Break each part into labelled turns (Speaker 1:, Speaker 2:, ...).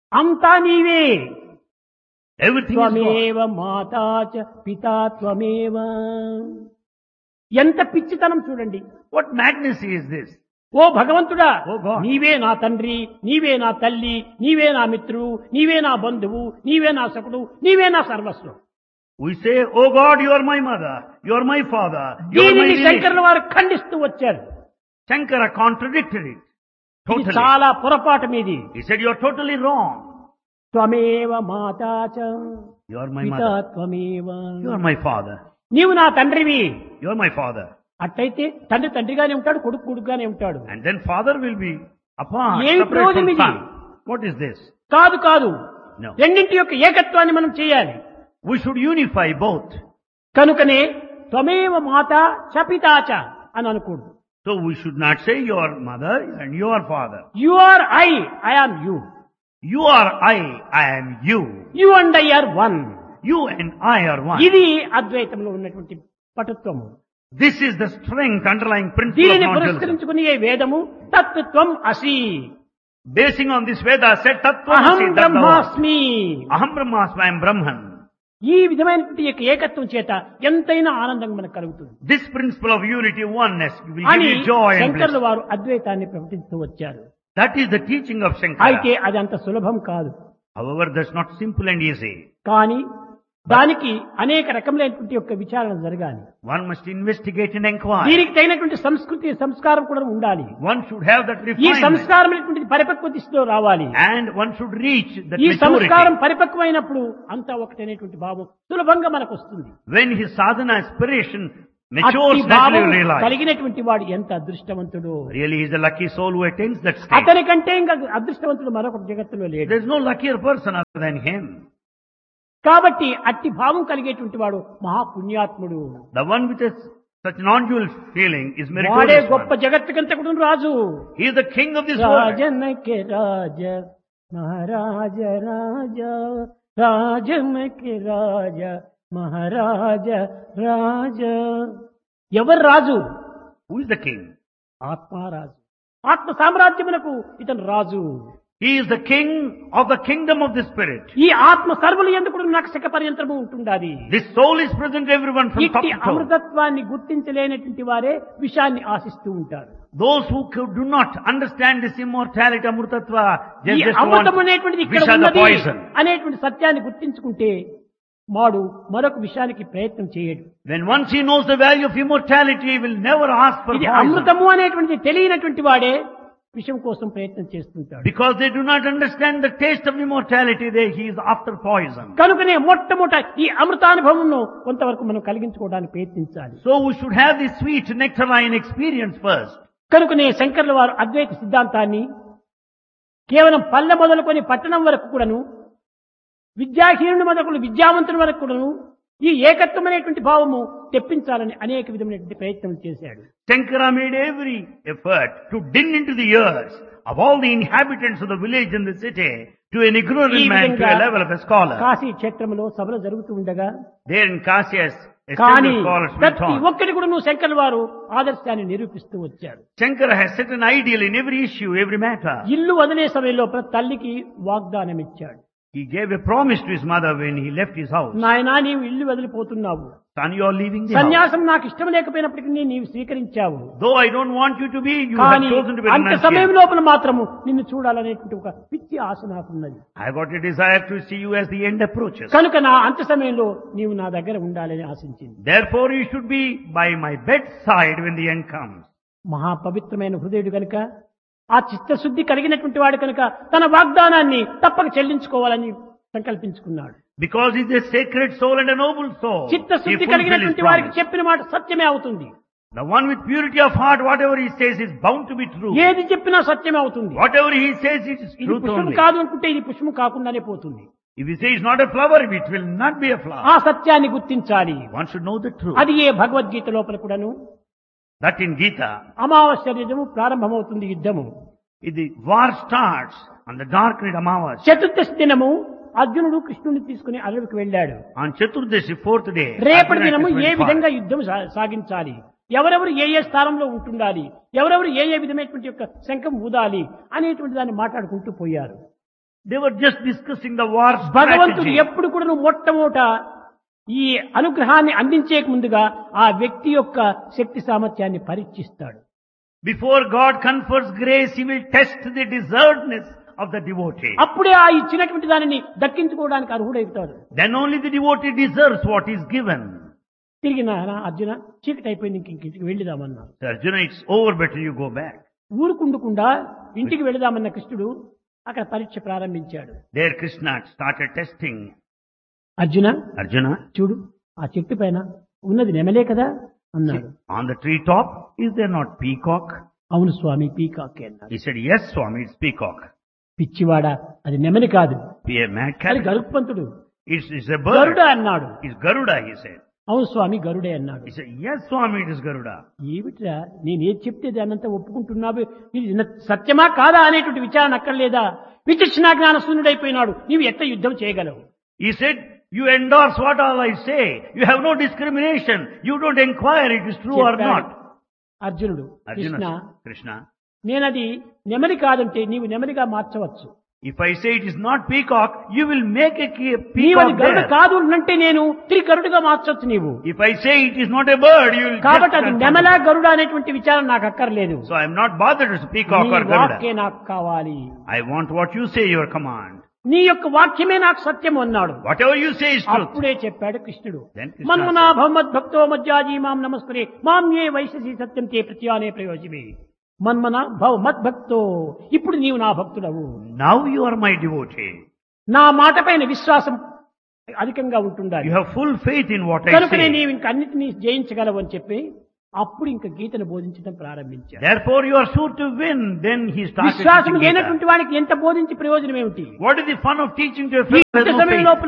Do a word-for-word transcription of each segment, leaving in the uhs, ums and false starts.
Speaker 1: అంతా నీవే.
Speaker 2: Everything is God.
Speaker 1: త్వమేవ మాతా చ పితా త్వమేవ. ఎంత పిచ్చితనం చూడండి.
Speaker 2: What madness is this?
Speaker 1: ఓ భగవంతుడా,
Speaker 2: ఓ God.
Speaker 1: నీవే నా తండ్రి, నీవే నా తల్లి, నీవే నా మిత్రువు, నీవే నా బంధువు, నీవే నా సకుడు, నీవే నా సర్వస్వం.
Speaker 2: We say, oh God, you are my mother, you are my father, you are my
Speaker 1: దీనిని
Speaker 2: relation.
Speaker 1: శంకరుల వారు ఖండిస్తూ వచ్చారు.
Speaker 2: Shankara contradicted it.
Speaker 1: ఇది
Speaker 2: Totally.
Speaker 1: చాలా పొరపాటు మీది.
Speaker 2: He said, you are totally wrong.
Speaker 1: త్వమేవ మాతా చ
Speaker 2: You are my
Speaker 1: పితా
Speaker 2: mother.
Speaker 1: త్వమేవ.
Speaker 2: You are my father.
Speaker 1: నీవు నా తండ్రివి.
Speaker 2: You are my father.
Speaker 1: అట్లయితే తండ్రి తండ్రిగానే ఉంటాడు, కొడుకు కొడుకుగానే ఉంటాడు.
Speaker 2: And then father will be apart,
Speaker 1: ఏం
Speaker 2: separate
Speaker 1: ప్రయోజనం
Speaker 2: from
Speaker 1: ఇది?
Speaker 2: son. What is this?
Speaker 1: కాదు కాదు,
Speaker 2: No.
Speaker 1: రెండింటి యొక్క ఏకత్వాన్ని మనం చేయాలి.
Speaker 2: We should unify both.
Speaker 1: కనుకనే త్వమేవ మాత చ పితా చ అని అనకూడదు.
Speaker 2: So we should not say you are mother and you are father.
Speaker 1: You are I, I am you.
Speaker 2: You are I, I am you.
Speaker 1: You and I are one.
Speaker 2: You and I are one.
Speaker 1: ఇది అద్వైతంలో ఉన్నటువంటి పటుత్వము.
Speaker 2: This is the strength underlying principle of
Speaker 1: దీనిని
Speaker 2: non-dualism.
Speaker 1: పురస్కరించుకుని ఏ వేదము తత్వం అసి,
Speaker 2: Basing on this Veda said
Speaker 1: అహం
Speaker 2: Tattvamasi Tattva.
Speaker 1: బ్రహ్మాస్మి.
Speaker 2: Aham Brahmasmi, I am Brahman.
Speaker 1: ఈ విధమైనటువంటి యొక్క ఏకత్వం చేత ఎంతైనా ఆనందం మనకు కలుగుతుంది
Speaker 2: This principle of unity, oneness will
Speaker 1: అని
Speaker 2: give you joy and
Speaker 1: శంకరుల
Speaker 2: bliss.
Speaker 1: వారు అద్వైతాన్ని ప్రకటిస్తూ వచ్చారు.
Speaker 2: That is the teaching of
Speaker 1: అయితే
Speaker 2: Shankara.
Speaker 1: అది అంత సులభం కాదు.
Speaker 2: However, that's not simple and easy.
Speaker 1: కానీ దానికి అనేక రకములైనటువంటి యొక్క విచారణ జరగాలి.
Speaker 2: One must investigate and inquire.
Speaker 1: దీనికి తగినటువంటి సంస్కృతి సంస్కారం కూడా ఉండాలి.
Speaker 2: One should have that
Speaker 1: ఈ
Speaker 2: refinement.
Speaker 1: సంస్కారం అనేటువంటిది పరిపక్వ దిశలో రావాలి.
Speaker 2: And one should reach that
Speaker 1: ఈ సంస్కారం
Speaker 2: maturity.
Speaker 1: పరిపక్వమైనప్పుడు అంతా ఒకటనేటువంటి భావం సులభంగా మనకు వస్తుంది.
Speaker 2: When his sadhana aspiration
Speaker 1: అట్టి
Speaker 2: matures, naturally
Speaker 1: భావం
Speaker 2: you realize.
Speaker 1: కలిగినటువంటి వాడు ఎంత అదృష్టవంతుడు.
Speaker 2: Really, he is a lucky soul who attains that state.
Speaker 1: అతని కంటే ఇంకా అదృష్టవంతుడు మరొక జగత్తులో లేడు.
Speaker 2: There is no luckier person other than him.
Speaker 1: కాబట్టి అట్టి భావం కలిగేటువంటి వాడు మహాపుణ్యాత్ముడు.
Speaker 2: The one with a, such non-dual feeling is
Speaker 1: వాడే
Speaker 2: meritorious
Speaker 1: గొప్ప
Speaker 2: one.
Speaker 1: జగత్తుకంతకుడు Raju.
Speaker 2: He is the king of this world.
Speaker 1: రాజనకే రాజ మహారాజ రాజ, రాజనకే రాజ మహారాజ రాజ. ఎవరు రాజు?
Speaker 2: Who is the king?
Speaker 1: ఆత్మారాజు. ఆత్మ సామ్రాజ్యమునకు ఇతను రాజు.
Speaker 2: He is the king of the kingdom of the spirit.
Speaker 1: ఈ ఆత్మ సర్వులు ఎందుకు నక్షక పర్యంతరము ఉంటుండాలి.
Speaker 2: This soul is present everyone from top
Speaker 1: ఇట్టి
Speaker 2: to toe.
Speaker 1: అమృతత్వాన్ని గుర్తించలేనటువంటి వారే విషాన్ని ఆశిస్తూ ఉంటారు.
Speaker 2: Those who could- do not understand this immortality, amrutatva,
Speaker 1: ఈ
Speaker 2: just, just
Speaker 1: అమృతం
Speaker 2: want
Speaker 1: అనేటువంటిది ఇక్కడ
Speaker 2: visha the
Speaker 1: ఉన్నది
Speaker 2: poison.
Speaker 1: అనేటువంటి సత్యాన్ని గుర్తించుకుంటే వాడు మరొక విషయానికి ప్రయత్నం చేయడు.
Speaker 2: When once he knows the value of immortality, he will never ask for
Speaker 1: ఇది
Speaker 2: poison.
Speaker 1: అమృతము అనేటువంటిది తెలియనటువంటి వాడే విషయం కోసం ప్రయత్నం చేస్తుంటాడు.
Speaker 2: Because they do not understand the taste of immortality, they, he is after poison.
Speaker 1: కనుకనే మొట్టమొదట ఈ అమృతానుభవంను కొంతవరకు మనం కలిగించుకోవడానికి ప్రయత్నించాలి.
Speaker 2: So we should have this sweet nectarine experience first.
Speaker 1: కనుకనే శంకర్ల వారు అద్వైత సిద్ధాంతాన్ని కేవలం పల్లె మొదలుకొని పట్టణం వరకు కూడాను, విద్యాహీనుని మొదలు విద్యావంతుని వరకు కూడాను ఈ ఏకత్వం అనేటువంటి భావము తెప్పించాలని అనేక విధమైనటువంటి ప్రయత్నం చేశాడు.
Speaker 2: Shankara made every effort to din into the ears of all the inhabitants of the village and the city to an ignorant
Speaker 1: ఈ
Speaker 2: man to
Speaker 1: విధంగా
Speaker 2: a level of a scholar.
Speaker 1: Kashi క్షేత్రంలో సభలు జరుగుతూ ఉండగా
Speaker 2: There in Kasyas,
Speaker 1: కానీ
Speaker 2: esteemed scholars went
Speaker 1: ప్రతి
Speaker 2: on.
Speaker 1: ఒక్కటి కూడా నువ్వు శంకర్ వారు ఆదర్శాన్ని నిరూపిస్తూ వచ్చాడు.
Speaker 2: Shankara has set an ideal in every issue, every matter.
Speaker 1: ఇల్లు వదిలే సమయంలో ప్రతి తల్లికి వాగ్దానం ఇచ్చాడు.
Speaker 2: He gave a promise to his mother when he left his house.
Speaker 1: నాయనా నీవు ఇల్లు వదిలిపోతున్నావు,
Speaker 2: Son, you are leaving the house.
Speaker 1: సన్యాసం నాకు ఇష్టం లేకపోయినప్పటికీ నీవు స్వీకరించావు,
Speaker 2: Though I don't want you to be, you
Speaker 1: కానీ
Speaker 2: have chosen to be
Speaker 1: అంత
Speaker 2: renunciate.
Speaker 1: సమయం లోపల మాత్రము నిన్ను చూడాలనేటువంటి ఒక పిచ్చి ఆశ నాకున్నది.
Speaker 2: I got a desire to see you as the end approaches.
Speaker 1: కనుక నా అంత సమయంలో నీవు నా దగ్గర ఉండాలని ఆశించింది.
Speaker 2: Therefore, you should be by my bedside when the end comes.
Speaker 1: మహాపవిత్రమైన హృదయుడు కనుక, ఆ చిత్తశుద్ధి కలిగినటువంటి వాడు కనుక తన వాగ్దానాన్ని తప్పక చెల్లించుకోవాలని సంకల్పించుకున్నాడు.
Speaker 2: Because he is a sacred soul and a noble soul. He
Speaker 1: చిత్తశుద్ధి
Speaker 2: fulfilled his
Speaker 1: కలిగినటువంటి వారికి
Speaker 2: promise.
Speaker 1: చెప్పిన మాట సత్యమే అవుతుంది.
Speaker 2: The one with purity of heart, whatever he says is bound to be true.
Speaker 1: ఏది చెప్పినా సత్యమే అవుతుంది.
Speaker 2: Whatever he says it is
Speaker 1: ఇది
Speaker 2: truth
Speaker 1: పుష్పం
Speaker 2: only.
Speaker 1: కాదు అనుకుంటే ఇది పుష్పం కాకుండానే పోతుంది.
Speaker 2: If he says it's not a flower, it will not be a
Speaker 1: ఆ
Speaker 2: flower.
Speaker 1: సత్యాన్ని గుర్తించాలి.
Speaker 2: One should know the truth.
Speaker 1: అది ఏ భగవద్గీత లోపల కూడాను
Speaker 2: That in Gita,
Speaker 1: అమావాస్య దినము ప్రారంభమవుతుంది యుద్ధము.
Speaker 2: if the war starts on the dark night Amavas,
Speaker 1: చతుర్దశి దినము అర్జునుడు కృష్ణుని తీసుకుని అడవికి వెళ్ళాడు.
Speaker 2: on Chaturdashi, fourth day,
Speaker 1: రేపటి
Speaker 2: Arjuna
Speaker 1: దినము
Speaker 2: is
Speaker 1: ఏ
Speaker 2: going
Speaker 1: విధంగా
Speaker 2: far.
Speaker 1: యుద్ధం సా- సాగించాలి, ఎవరెవరు ఏ ఏ స్థానంలో ఉంటుండాలి, ఎవరెవరు ఏ ఏ విధమైనటువంటి యొక్క శంఖం ఊదాలి అనేటువంటి దాన్ని మాట్లాడుకుంటూ పోయారు.
Speaker 2: They were just discussing the war
Speaker 1: భగవంతుడు
Speaker 2: strategy.
Speaker 1: ఎప్పుడు కూడా నువ్వు మొట్టమొదట ఈ అనుగ్రహాన్ని అందించే ముందుగా ఆ వ్యక్తి యొక్క శక్తి సామర్థ్యాన్ని పరీక్షిస్తాడు.
Speaker 2: Before God confers grace, He will test the deservedness of the devotee.
Speaker 1: అప్పుడే ఆ ఇచ్చినటువంటి దానిని దక్కించుకోవడానికి అర్హుడైతాడు.
Speaker 2: Then only the devotee deserves what is given.
Speaker 1: తిరిగి నాయనా అర్జున చీకటి అయిపోయింది, ఇంక ఇంటికి వెళ్ళిదామన్నారు.
Speaker 2: So Arjuna, it's over, better you go back.
Speaker 1: ఊరుకుండకుండా ఇంటికి వెళదామన్న కృష్ణుడు అక్కడ పరీక్ష ప్రారంభించాడు.
Speaker 2: There Krishna started testing.
Speaker 1: Arjuna
Speaker 2: Arjuna,
Speaker 1: చూడు, ఆ చెట్టు పైన ఉన్నది నెమలే కదా అన్నాడు.
Speaker 2: on the tree top, is there not peacock?
Speaker 1: అవును స్వామి, పీకాకే అన్నాడు.
Speaker 2: He said, yes, Swami, it's peacock.
Speaker 1: పిచ్చివాడా, అది నెమలి కాదు,
Speaker 2: Be a mad
Speaker 1: అది
Speaker 2: cat.
Speaker 1: గరుత్మంతుడు,
Speaker 2: It's, it's a bird.
Speaker 1: గరుడ అన్నాడు.
Speaker 2: It's Garuda, he said.
Speaker 1: అవును స్వామి, గరుడే అన్నాడు.
Speaker 2: He said, yes, Swami, it is Garuda.
Speaker 1: ఏమిట్రా నేనేది చెప్తే దానంతా ఒప్పుకుంటున్నావు, ఇది న- సత్యమా కాదా అనేటువంటి విచారణ అక్కర్లేదా? విచక్షణ జ్ఞాన శూన్యుడైపోయినాడు, నీవు ఎట్ట యుద్ధం చేయగలవు?
Speaker 2: He said, you endorse what all I say. You have no discrimination. You don't inquire it is true or
Speaker 1: చెప్పాడు
Speaker 2: not.
Speaker 1: అర్జునుడు, కృష్ణ,
Speaker 2: Arjuna, Krishna,
Speaker 1: నేనది నెమలి కాదంటే నీవు నెమలిగా మార్చవచ్చు,
Speaker 2: if I say it is not peacock, you will make a ki-
Speaker 1: నీవు అది
Speaker 2: peacock
Speaker 1: Garuda
Speaker 2: there.
Speaker 1: కాదు అంటే నేను తిరిగి గరుడుగా మార్చవచ్చు నీవు.
Speaker 2: If I say it is not a bird, you will
Speaker 1: కాబట్టి అది
Speaker 2: just
Speaker 1: నెమల గరుడ అనేటువంటి విచారం నాకు అక్కర్లేదు.
Speaker 2: So I am not bothered as peacock
Speaker 1: నీ
Speaker 2: or Garuda.
Speaker 1: వాక్యే నాకు కావాలి,
Speaker 2: I want what you say, your command.
Speaker 1: నీ యొక్క వాక్యమే నాకు సత్యం అన్నాడు.
Speaker 2: Whatever you say is truth.
Speaker 1: అప్పుడే చెప్పాడు కృష్ణుడు,
Speaker 2: Then Krishna
Speaker 1: మన్మనా
Speaker 2: said,
Speaker 1: భవమద్భక్తో మజ్జాజీ మాం నమస్కరే మాం ఏ వైశసి సత్యం తే ప్రత్యానే ప్రయోజమే. మన్మన భవ మద్భక్తో, ఇప్పుడు నీవు నా భక్తుడవు,
Speaker 2: now you are my devotee.
Speaker 1: నా మాట పైన విశ్వాసం అధికంగా ఉంటుండాలి,
Speaker 2: You have full faith in what I
Speaker 1: కనుకనే
Speaker 2: say.
Speaker 1: నీవు ఇంక అన్నిటినీ జయించగలవు అని చెప్పి అప్పుడు ఇంక గీతను బోధించడం ప్రారంభించాడు.
Speaker 2: Therefore you are sure to win. Then he started
Speaker 1: విశ్వాసం
Speaker 2: teaching Gita.
Speaker 1: లేనటువంటి వానికి ఎంత బోధించి ప్రయోజనం ఏమిటి?
Speaker 2: What is the fun of teaching to a
Speaker 1: ఈ
Speaker 2: fellow who
Speaker 1: యుద్ధ
Speaker 2: has no
Speaker 1: సమయం
Speaker 2: faith?
Speaker 1: లోపల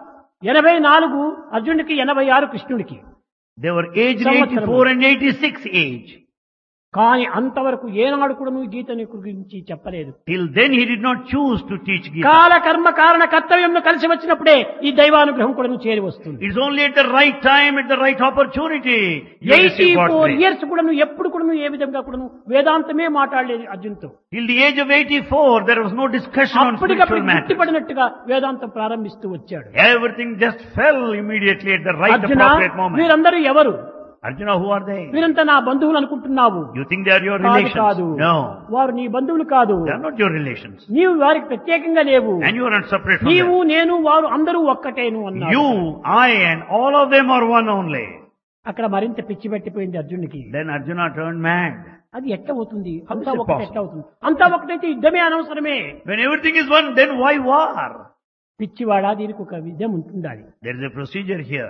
Speaker 1: ఎనభై నాలుగు అర్జునుడికి, ఎనభై ఆరు కృష్ణుడికి.
Speaker 2: They were aged
Speaker 1: సంవత్సరములు.
Speaker 2: eighty-four and eighty-six age.
Speaker 1: కానీ అంతవరకు ఏనాడు కూడా నువ్వు గీతని గురించి చెప్పలేదు.
Speaker 2: Till then he did not choose to teach Gita.
Speaker 1: కాల కర్మ కారణ కర్తవ్యంలో కలిసి వచ్చినప్పుడే ఈ దైవానుగ్రహం కూడా నువ్వు చేరి వస్తుంది.
Speaker 2: It's only at the right time, at the right opportunity. you
Speaker 1: eighty
Speaker 2: receive God's
Speaker 1: four
Speaker 2: grace.
Speaker 1: Years కూడా నువ్వు ఎప్పుడు కూడా నువ్వు ఏ విధంగా కూడా నువ్వు వేదాంతమే మాట్లాడలేదు అర్జున్తో.
Speaker 2: Till the age of eighty-four, there was no discussion on
Speaker 1: అప్పటికప్పుడు
Speaker 2: spiritual matters.
Speaker 1: గుర్తుపడినట్టుగా వేదాంతం ప్రారంభిస్తూ వచ్చాడు.
Speaker 2: Everything just fell immediately at the right
Speaker 1: Arjuna,
Speaker 2: appropriate moment.
Speaker 1: వీరందరూ ఎవరు?
Speaker 2: Arjuna, who are they?
Speaker 1: వీరంతా నా బంధువులు అనుకుంటున్నావు.
Speaker 2: You think they are your
Speaker 1: కాదు
Speaker 2: relations?
Speaker 1: కాదు,
Speaker 2: No.
Speaker 1: వారు నీ బంధువులు కాదు.
Speaker 2: They are not your relations.
Speaker 1: నీవు వారికి ప్రత్యేకంగా లేవు.
Speaker 2: And you are not separate from
Speaker 1: నీవు
Speaker 2: them.
Speaker 1: నేను వారు అందరూ ఒక్కటేను అన్నాడు.
Speaker 2: You, I and all of them are one only.
Speaker 1: అక్కడ మరింత పిచ్చి పట్టిపోయింది అర్జునుడికి.
Speaker 2: Then Arjuna turned mad.
Speaker 1: అది ఎట్ట అవుతుంది?
Speaker 2: How
Speaker 1: అంతా
Speaker 2: is it
Speaker 1: ఒకటి
Speaker 2: possible?
Speaker 1: ఎట్ట అవుతుంది? అంతా ఒకటైతే యుద్ధమే అనవసరమే.
Speaker 2: When everything is one, then why war?
Speaker 1: పిచ్చివాడా, దీనికి ఒక విధం ఉంటుండాలి.
Speaker 2: There is a procedure here.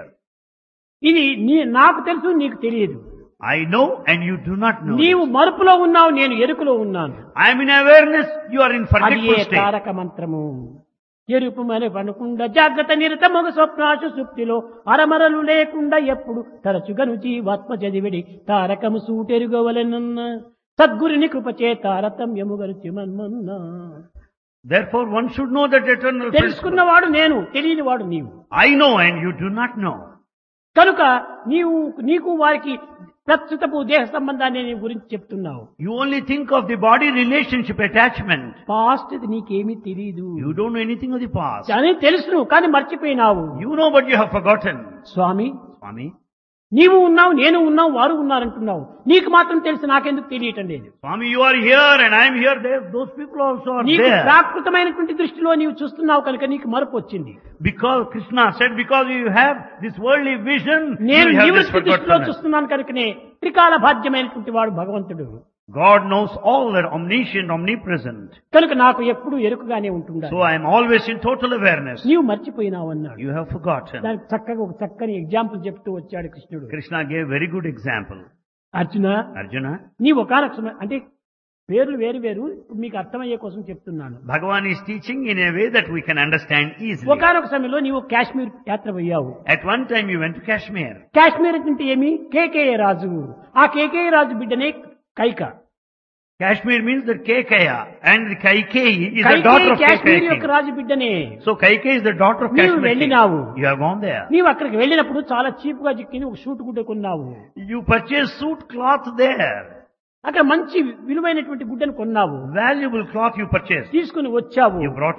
Speaker 1: ఇది నీ నాకు తెలుసు, నీకు తెలియదు.
Speaker 2: I know and you do not know.
Speaker 1: నీవు మరుపులో ఉన్నావు, నేను ఎరుకులో ఉన్నాను.
Speaker 2: I am in awareness, you are in
Speaker 1: అది ఏ
Speaker 2: forgetful state.
Speaker 1: తారక మంత్రము. ఎరుపు మరి పడకుండా జాగ్రత్త నిరతమొగ స్వప్నాశు సుప్తిలో అరమరలు లేకుండా ఎప్పుడు తరచుగను జీవాత్మ చదివిడి తారకము సూటెరుగవలెనన్న సద్గురుని కృపచే తారతమ్యముగరుచి మన్మన్నా.
Speaker 2: Therefore one should know that eternal principle.
Speaker 1: తెలుసుకున్నవాడు నేను, తెలియని వాడు నీవు.
Speaker 2: I know and you do not know.
Speaker 1: కనుక నీవు నీకు వారికి ప్రస్తుతపు దేహ సంబంధాన్ని నీ గురించి చెప్తున్నావు.
Speaker 2: You only think of the body relationship attachment.
Speaker 1: Past ఇది నీకేమీ తెలియదు.
Speaker 2: You don't know anything of the past.
Speaker 1: అని తెలుసును కానీ మర్చిపోయినావు.
Speaker 2: You know but you have forgotten.
Speaker 1: Swamy,
Speaker 2: Swami,
Speaker 1: నీవు ఉన్నావు, నేను ఉన్నావు, వారు ఉన్నారంటున్నావు. నీకు మాత్రం తెలుసు, నాకెందుకు తెలియటం లేదు.
Speaker 2: Swami, you are here and I am here. There, those people also are
Speaker 1: నీకు
Speaker 2: there.
Speaker 1: ప్రాకృతమైనటువంటి దృష్టిలో నీవు చూస్తున్నావు కనుక నీకు మరపు వచ్చింది.
Speaker 2: Because Krishna said, because you have this worldly vision,
Speaker 1: నేను
Speaker 2: you have this
Speaker 1: నివృత్తి దృష్టిలో
Speaker 2: forgotten.
Speaker 1: చూస్తున్నాను కనుకనే త్రికాల బాధ్యమైనటువంటి వాడు భగవంతుడు.
Speaker 2: God knows all, that omniscient, omnipresent.
Speaker 1: కనుక నాకు ఎప్పుడు ఎరుకగానే ఉంటుందా.
Speaker 2: So I am always in total awareness.
Speaker 1: నీవు మర్చిపోయినావు అన్నాడు.
Speaker 2: You have forgotten.
Speaker 1: దానికి చక్కగా ఒక చక్కని ఎగ్జాంపుల్ చెప్తూ వచ్చాడు కృష్ణుడు.
Speaker 2: Krishna gave very good example.
Speaker 1: Arjuna,
Speaker 2: Arjuna,
Speaker 1: నీ ఒకనొక సమయం అంటే పేర్లు వేరు వేరు, ఇప్పుడు మీకు అర్థమయ్యే కోసం చెప్తున్నాను.
Speaker 2: Bhagavan is teaching in a way that we can understand easily.
Speaker 1: ఒకనొక సమయంలో నీవు కాశ్మీర్ యాత్ర పోయావు.
Speaker 2: At one time you went to Kashmir.
Speaker 1: Kashmir అంటే ఏమి? కేకేయ రాజు. ఆ కేకేయ రాజు బిడ్డనే Kaika.
Speaker 2: Kashmir means that Kekaya and the Kaikeyi is the
Speaker 1: Kaikeyi
Speaker 2: daughter of
Speaker 1: Kashmir
Speaker 2: Kekaya
Speaker 1: యొక్క
Speaker 2: king.
Speaker 1: Raju బిడ్డనే.
Speaker 2: So Kaikeyi is the daughter of
Speaker 1: నీవు
Speaker 2: Kashmir king.
Speaker 1: వెళ్ళినావు.
Speaker 2: You have gone there.
Speaker 1: నీవు అక్కడికి వెళ్ళినప్పుడు చాలా cheap గా చిక్కిని ఒక షూట్ గుడ్డ కొన్నావు.
Speaker 2: You purchased suit cloth there.
Speaker 1: అక్కడ మంచి విలువైనటువంటి గుడ్డను కొన్నావు.
Speaker 2: Valuable cloth you purchased.
Speaker 1: తీసుకుని వచ్చావు.
Speaker 2: You brought it.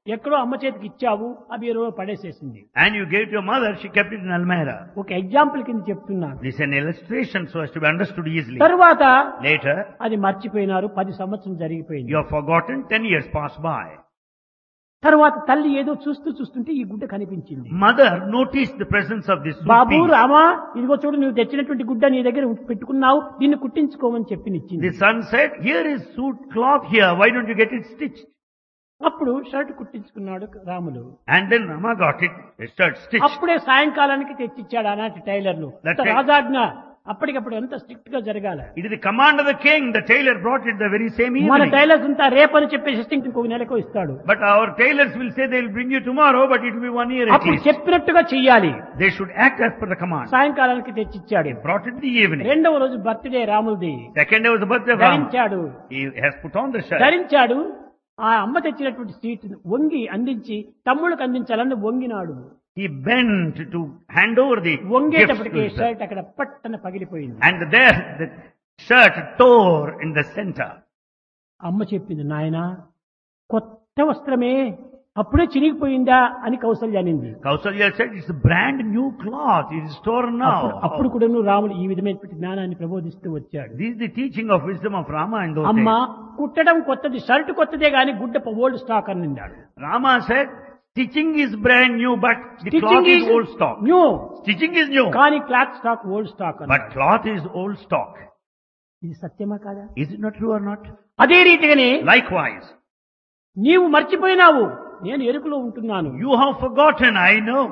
Speaker 1: ఎక్కడో అమ్మ చేతికి ఇచ్చావు ఆ బీరువా పడేసేసింది.
Speaker 2: And you gave to your mother, she kept it in Almira.
Speaker 1: ఒక ఎగ్జాంపుల్ కింద చెప్తున్నాను.
Speaker 2: This is an illustration so as to be understood easily.
Speaker 1: తరువాత
Speaker 2: Later,
Speaker 1: అది మర్చిపోయినారు. పది సంవత్సరం జరిగిపోయింది.
Speaker 2: you have forgotten, ten years passed by.
Speaker 1: తరువాత తల్లి ఏదో చూస్తూ చూస్తుంటే ఈ గుడ్డ కనిపించింది.
Speaker 2: Mother noticed the presence of this
Speaker 1: Babu
Speaker 2: piece.
Speaker 1: Rama, ఇదిగో చూడు నువ్వు తెచ్చినటువంటి గుడ్డ నీ దగ్గర పెట్టుకున్నావు, దీన్ని కుట్టించుకోమని చెప్పి ఇచ్చింది.
Speaker 2: The son said, here is suit cloth here, why don't you get it stitched?
Speaker 1: అప్పుడు shirt కుట్టించుకున్నాడు Ramulu.
Speaker 2: And then Rama got it, a shirt stitched.
Speaker 1: అప్పుడే సాయంకాలానికి తెచ్చిచ్చాడు ఆనాటి టైలర్లు.
Speaker 2: That time-
Speaker 1: రాజాజ్ఞ అప్పటికప్పుడు ఎంత స్ట్రిక్ట్ గా జరగాల.
Speaker 2: It is the command of the king, the tailor brought it the very same
Speaker 1: మన
Speaker 2: evening.
Speaker 1: Tailors అంతా రేపని చెప్పేసి స్టింక్ ఇంకొక నెలకు ఇస్తాడు.
Speaker 2: But our tailors will say they will bring you tomorrow, but it will be one year at
Speaker 1: అప్పుడు
Speaker 2: least.
Speaker 1: చెప్పినట్టుగా చెయ్యాలి.
Speaker 2: They should act as per the command.
Speaker 1: సాయంకాలానికి తెచ్చిచ్చాడు.
Speaker 2: They brought it in the evening.
Speaker 1: రెండవ రోజు birthday రాములది.
Speaker 2: Second day was the birthday of Rama.
Speaker 1: ధరించాడు
Speaker 2: He has put on the shirt.
Speaker 1: ధరించాడు ఆ అమ్మ తెచ్చినటువంటి సీట్ వంగి అందించి తమ్ముళ్ళకి అందించాలని వంగినాడు.
Speaker 2: He bent to hand over the gifts
Speaker 1: వంగేటప్పటికి
Speaker 2: to his son.
Speaker 1: Shirt అక్కడ పట్టన పగిలిపోయింది.
Speaker 2: And there the shirt tore in the center.
Speaker 1: అమ్మ చెప్పింది, నాయనా కొత్త వస్త్రమే అప్పుడే చిరిగిపోయిందా అని కౌసల్య అనింది.
Speaker 2: Kausalya said, it's a brand new cloth, it is torn now.
Speaker 1: అప్పుడు- అప్పుడు కూడా నువ్వు రాముడు ఈ విధమైనటువంటి జ్ఞానాన్ని ప్రబోధిస్తూ వచ్చాడు.
Speaker 2: This is the teaching of wisdom of Rama in those
Speaker 1: అమ్మ
Speaker 2: days.
Speaker 1: కుట్టడం కొత్తది, షర్ట్ కొత్తదే గాని గుడ్డ ఓల్డ్ స్టాక్ అని నిందాడు.
Speaker 2: Rama said, stitching is brand new, but the cloth
Speaker 1: stitching
Speaker 2: is old stock.
Speaker 1: New
Speaker 2: Stitching is new,
Speaker 1: కానీ cloth stock old stock
Speaker 2: but cloth is old stock.
Speaker 1: ఇది సత్యమా కాదా?
Speaker 2: Is it not true or not?
Speaker 1: అదే రీతిగానే
Speaker 2: Likewise,
Speaker 1: నీవు మర్చిపోయినావు, నేను ఎరుకలో ఉంటున్నాను.
Speaker 2: you have forgotten, I know.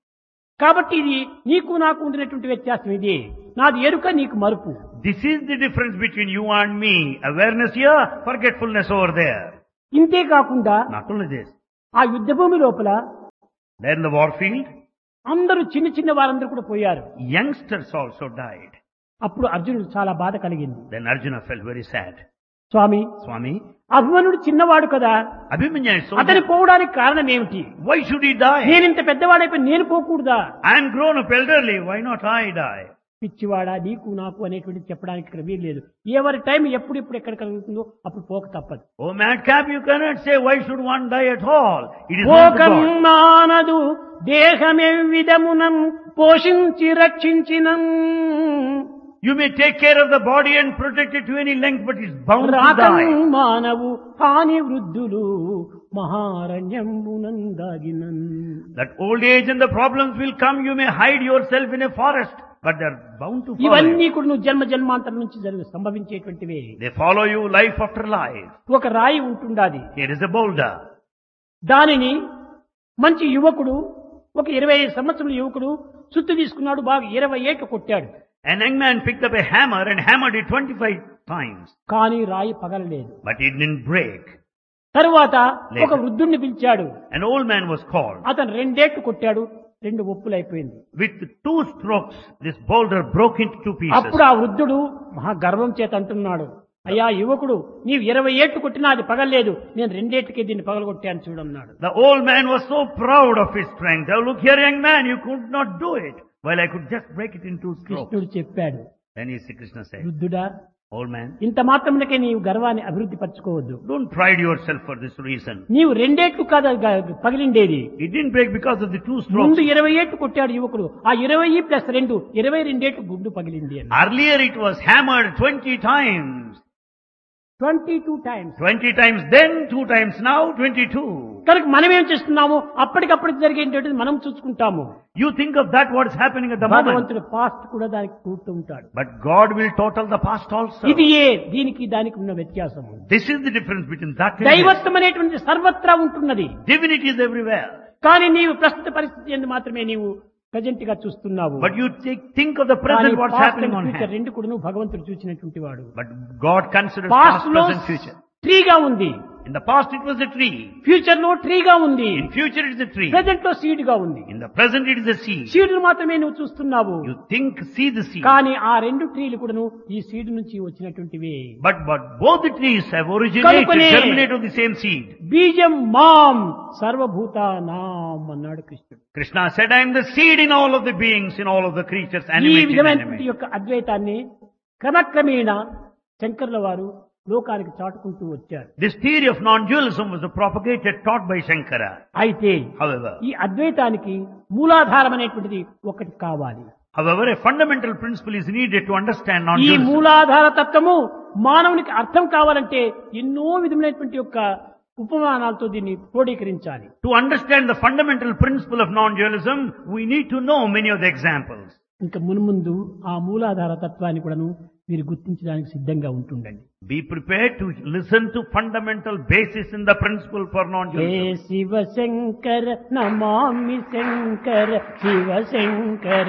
Speaker 1: కాబట్టి ఇది నీకు నాకు ఉండినటువంటి వ్యత్యాసం ఇది. నాది ఎరుక, నీకు మరుపు.
Speaker 2: This is the difference between you and me. Awareness here, forgetfulness over there.
Speaker 1: ఇంతే కాకుండా
Speaker 2: Not only this.
Speaker 1: ఆ యుద్ధ భూమి లోపల
Speaker 2: There in the war field,
Speaker 1: అందరూ చిన్న చిన్న వారందరూ కూడా పోయారు.
Speaker 2: youngsters also died.
Speaker 1: అప్పుడు అర్జునుడు చాలా బాధ కలిగింది.
Speaker 2: Then Arjuna felt very sad.
Speaker 1: స్వామి,
Speaker 2: Swami,
Speaker 1: అభిమన్యుడు చిన్నవాడు కదా,
Speaker 2: Abhimanyu is so
Speaker 1: అతని
Speaker 2: dead.
Speaker 1: పోవడానికి కారణం ఏమిటి?
Speaker 2: Why should he die?
Speaker 1: నేను ఇంత పెద్దవాడైపోయి నేను పోకూడదా?
Speaker 2: I am grown up elderly, why not I die?
Speaker 1: పిచ్చివాడా, నీకు నాకు అనేటువంటి చెప్పడానికి ఇక్కడ వీలు లేదు. ఎవరి టైం ఎప్పుడెప్పుడు ఎక్కడ కలుగుతుందో అప్పుడు పోక తప్పదు.
Speaker 2: Oh madcap, you cannot say why should one die at all. It is not
Speaker 1: పోకం
Speaker 2: God.
Speaker 1: మానదు దేహమే విధమునం పోషించి రక్షించినం.
Speaker 2: You may take care of the body and protect it to any length, but it's bound to
Speaker 1: రాకం
Speaker 2: die.
Speaker 1: మానవు హాని వృద్ధులు మహారణ్యంబునందాగినన్.
Speaker 2: That old age and the problems will come, you may hide yourself in a forest, but they're bound to follow
Speaker 1: ఇవన్నీ
Speaker 2: you.
Speaker 1: కూడా నువ్వు జన్మ జన్మాంతరం నుంచి జరుగు సంభవించేటువంటివే.
Speaker 2: They follow you life after life.
Speaker 1: ఒక రాయి ఉంటుండాది,
Speaker 2: Here is a boulder.
Speaker 1: దానిని మంచి యువకుడు, ఒక ఇరవై ఐదు సంవత్సరాల యువకుడు సుత్తు తీసుకున్నాడు, బాగా ఇరవై ఏళ్ళు కొట్టాడు.
Speaker 2: An young man picked up a hammer and hammered it twenty-five times,
Speaker 1: కానీ రాయి పగలలేదు.
Speaker 2: but it didn't break.
Speaker 1: తరువాత
Speaker 2: Later.
Speaker 1: ఒక వృద్ధుణ్ణి పిలిచాడు,
Speaker 2: An old man was called.
Speaker 1: అతను రెండేళ్లు కొట్టాడు, రెండు ఒప్పులు అయిపోయింది.
Speaker 2: With two strokes, this boulder broke into two pieces.
Speaker 1: అప్పుడు ఆ వృద్ధుడు మహా గర్వం చేత అంటున్నాడు, అయ్యా యువకుడు, నీవు ఇరవై ఏళ్ళు కొట్టినా అది పగలలేదు, నేను రెండేళ్లకే దీన్ని పగలగొట్టాను చూడన్నాడు.
Speaker 2: The old man was so proud of his strength. Oh, look here, young man, you could not do it. Well, I could just break it in two strokes.
Speaker 1: కృష్ణుడు చెప్పాడు,
Speaker 2: Then he, Krishna said,
Speaker 1: వృద్ధుడా,
Speaker 2: old man,
Speaker 1: ఇంత మాత్రమునకే నీవు గర్వాన్ని అభివృద్ధి పరచుకోవద్దు.
Speaker 2: don't pride yourself for this reason.
Speaker 1: నీవు రెండేళ్లు కాదు గ- పగిలిండేది.
Speaker 2: It didn't break because of the two strokes.
Speaker 1: ముందు ఇరవై ఏళ్ళు కొట్టాడు యువకుడు, ఆ ఇరవై ప్లస్ రెండు ఇరవై రెండేళ్లు గుడ్డు పగిలింది అని.
Speaker 2: Earlier it was hammered twenty times.
Speaker 1: Twenty two times.
Speaker 2: twenty times then, two times now, twenty-two.
Speaker 1: కనుక మనం ఏం చేస్తున్నాము, అప్పటికప్పటికి జరిగేటటువంటి మనం చూసుకుంటాము.
Speaker 2: You think of that, what is happening at the moment.
Speaker 1: భగవంతుడు పాస్ట్ కూడా దానికి కూర్తూ ఉంటాడు.
Speaker 2: But God will total the past also.
Speaker 1: ఇది ఏ దీనికి దానికి ఉన్న వ్యత్యాసం.
Speaker 2: This is the difference between that and this.
Speaker 1: దైవత్వం అనేటువంటి సర్వత్రా ఉంటున్నది.
Speaker 2: Divinity is everywhere.
Speaker 1: కానీ నీవు ప్రస్తుత పరిస్థితి ఎందు మాత్రమే నీవు ప్రజెంట్ గా చూస్తున్నావు.
Speaker 2: But you think, think of the present, what's happening on hand.
Speaker 1: రెండు కూడా నువ్వు భగవంతుడు చూసినటువంటి వాడు.
Speaker 2: But God considers
Speaker 1: past
Speaker 2: past,
Speaker 1: లో
Speaker 2: present, future.
Speaker 1: ట్రీగా ఉంది,
Speaker 2: In the past it was a tree.
Speaker 1: Future లో ట్రీగా ఉంది,
Speaker 2: In future it is a tree.
Speaker 1: Present లో సీడ్ గా ఉంది.
Speaker 2: In the present it is a seed.
Speaker 1: Seed మాత్రమే నువ్వు చూస్తున్నావు.
Speaker 2: You think, see the seed.
Speaker 1: కానీ ఆ రెండు ట్రీలు కూడాను ఈ సీడ్ నుంచి వచ్చినటువంటివే.
Speaker 2: But, but both the trees have originated,
Speaker 1: కనుకనే
Speaker 2: germinated of the same seed.
Speaker 1: బీజం మాం సర్వభూత నాం అన్నాడు కృష్ణుడు.
Speaker 2: Krishna said, I am the seed in all of the beings, in all of the creatures,
Speaker 1: ఈ
Speaker 2: animated and
Speaker 1: విధమైనటువంటి
Speaker 2: inanimate.
Speaker 1: యొక్క అద్వైతాన్ని క్రమక్రమేణ శంకరుల వారు లోకానికి చాటుకుంటూ వచ్చారు.
Speaker 2: This theory of non-dualism was propagated, taught by Shankara.
Speaker 1: అయితే
Speaker 2: However,
Speaker 1: ఈ అద్వైతానికి మూలాధారం అనేటువంటిది ఒకటి కావాలి.
Speaker 2: however, a fundamental principle is needed to understand
Speaker 1: ఈ
Speaker 2: non-dualism.
Speaker 1: మూలాధార తత్వము మానవునికి అర్థం కావాలంటే ఎన్నో విధమైనటువంటి యొక్క ఉపమానాలతో దీన్ని క్రోడీకరించాలి.
Speaker 2: To understand the fundamental principle of non-dualism, we need to know many of the examples.
Speaker 1: ఇంకా మున్ముందు ఆ మూలాధార తత్వాన్ని కూడాను మీరు గుర్తించడానికి సిద్ధంగా ఉంటుండండి.
Speaker 2: Be prepared to listen to fundamental basis in the principle for
Speaker 1: hey
Speaker 2: non-dualism.
Speaker 1: Shiva Shankara Namami Shankara Shiva Shankara